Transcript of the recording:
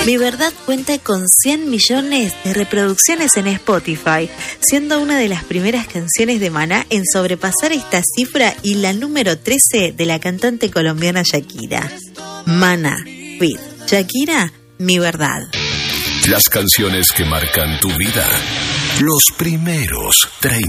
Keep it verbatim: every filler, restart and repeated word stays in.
Mi Verdad cuenta con cien millones de reproducciones en Spotify, siendo una de las primeras canciones de Maná en sobrepasar esta cifra y la número trece de la cantante colombiana Shakira. Maná, with Shakira, Mi Verdad. Las canciones que marcan tu vida. Los primeros treinta.